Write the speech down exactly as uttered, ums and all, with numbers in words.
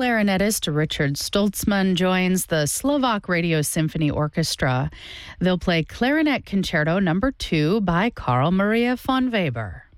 Clarinetist Richard Stoltzman joins the Slovak Radio Symphony Orchestra. They'll play Clarinet Concerto Number two by Carl Maria von Weber.